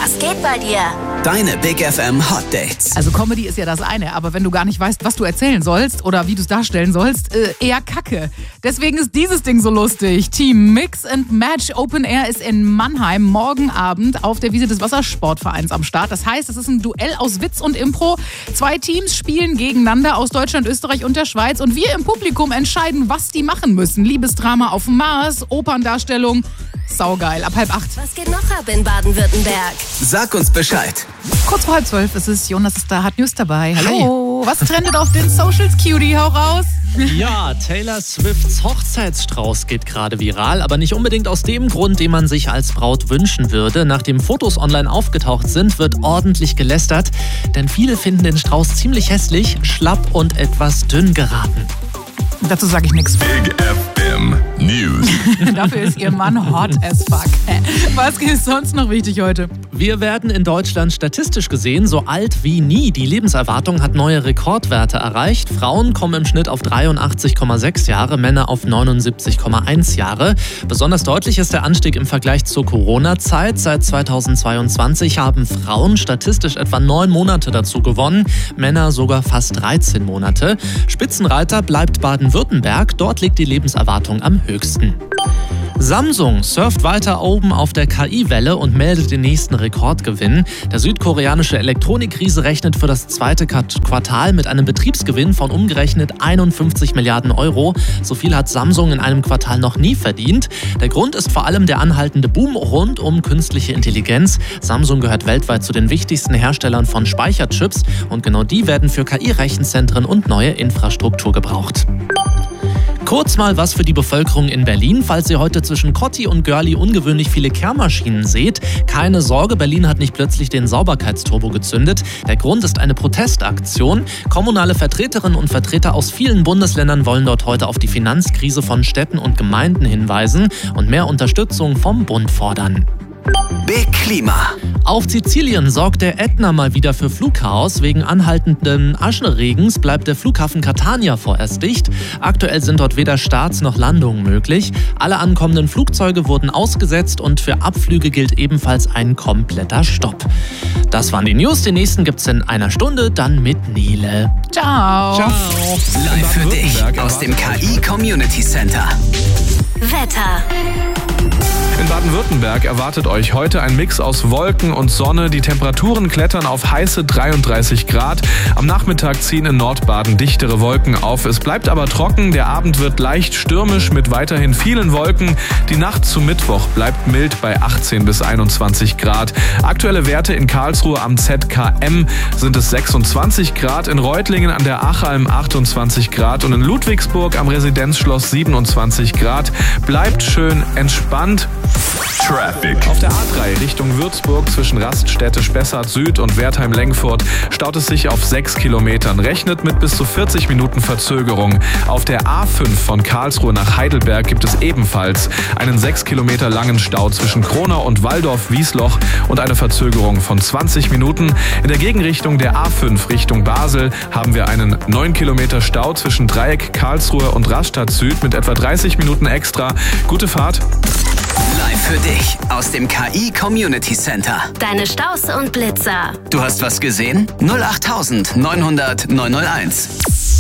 Was geht bei dir? Deine Big FM Hot Dates. Also Comedy ist ja das eine, aber wenn du gar nicht weißt, was du erzählen sollst oder wie du es darstellen sollst, eher Kacke. Deswegen ist dieses Ding so lustig. Team Mix and Match Open Air ist in Mannheim morgen Abend auf der Wiese des Wassersportvereins am Start. Das heißt, es ist ein Duell aus Witz und Impro. 2 Teams spielen gegeneinander aus Deutschland, Österreich und der Schweiz und wir im Publikum entscheiden, was die machen müssen. Liebesdrama auf dem Mars, Operndarstellung. Saugeil, ab 7:30. Was geht noch ab in Baden-Württemberg? Sag uns Bescheid. Kurz vor 11:30 ist es. Jonas ist da, hat News dabei. Hallo. Was trendet auf den Socials, Cutie? Hau raus. Ja, Taylor Swifts Hochzeitsstrauß geht gerade viral, aber nicht unbedingt aus dem Grund, den man sich als Braut wünschen würde. Nachdem Fotos online aufgetaucht sind, wird ordentlich gelästert, denn viele finden den Strauß ziemlich hässlich, schlapp und etwas dünn geraten. Dazu sage ich nichts. Big FM News. Dafür ist ihr Mann hot as fuck. Was ist sonst noch wichtig heute? Wir werden in Deutschland statistisch gesehen so alt wie nie. Die Lebenserwartung hat neue Rekordwerte erreicht. Frauen kommen im Schnitt auf 83,6 Jahre, Männer auf 79,1 Jahre. Besonders deutlich ist der Anstieg im Vergleich zur Corona-Zeit. Seit 2022 haben Frauen statistisch etwa 9 Monate dazu gewonnen, Männer sogar fast 13 Monate. Spitzenreiter bleibt Baden-Württemberg. Dort liegt die Lebenserwartung am höchsten. Samsung surft weiter oben auf der KI-Welle und meldet den nächsten Rekordgewinn. Der südkoreanische Elektronikriese rechnet für das zweite Quartal mit einem Betriebsgewinn von umgerechnet 51 Milliarden Euro. So viel hat Samsung in einem Quartal noch nie verdient. Der Grund ist vor allem der anhaltende Boom rund um künstliche Intelligenz. Samsung gehört weltweit zu den wichtigsten Herstellern von Speicherchips und genau die werden für KI-Rechenzentren und neue Infrastruktur gebraucht. Kurz mal was für die Bevölkerung in Berlin. Falls ihr heute zwischen Cotti und Görli ungewöhnlich viele Kehrmaschinen seht, keine Sorge, Berlin hat nicht plötzlich den Sauberkeitsturbo gezündet. Der Grund ist eine Protestaktion. Kommunale Vertreterinnen und Vertreter aus vielen Bundesländern wollen dort heute auf die Finanzkrise von Städten und Gemeinden hinweisen und mehr Unterstützung vom Bund fordern. Big Klima. Auf Sizilien sorgt der Ätna mal wieder für Flugchaos. Wegen anhaltenden Aschenregens bleibt der Flughafen Catania vorerst dicht. Aktuell sind dort weder Starts noch Landungen möglich. Alle ankommenden Flugzeuge wurden ausgesetzt und für Abflüge gilt ebenfalls ein kompletter Stopp. Das waren die News. Die nächsten gibt's in einer Stunde, dann mit Nele. Ciao. Ciao. Live für dich aus dem KI Community Center. Wetter. In Baden-Württemberg erwartet euch heute ein Mix aus Wolken und Sonne. Die Temperaturen klettern auf heiße 33 Grad. Am Nachmittag ziehen in Nordbaden dichtere Wolken auf. Es bleibt aber trocken. Der Abend wird leicht stürmisch mit weiterhin vielen Wolken. Die Nacht zu Mittwoch bleibt mild bei 18 bis 21 Grad. Aktuelle Werte in Karlsruhe am ZKM sind es 26 Grad, in Reutlingen an der Achalm 28 Grad und in Ludwigsburg am Residenzschloss 27 Grad. Bleibt schön entspannt. Traffic. Auf der A3 Richtung Würzburg zwischen Raststätte Spessart Süd und Wertheim-Lengfurt staut es sich auf 6 Kilometern. Rechnet mit bis zu 40 Minuten Verzögerung. Auf der A5 von Karlsruhe nach Heidelberg gibt es ebenfalls einen 6 Kilometer langen Stau zwischen Kronau und Walldorf-Wiesloch und eine Verzögerung von 20 Minuten. In der Gegenrichtung der A5 Richtung Basel haben wir einen 9 Kilometer Stau zwischen Dreieck Karlsruhe und Rastatt Süd mit etwa 30 Minuten extra. Gute Fahrt. Live für dich aus dem KI Community Center. Deine Staus und Blitzer. Du hast was gesehen? 08900 901.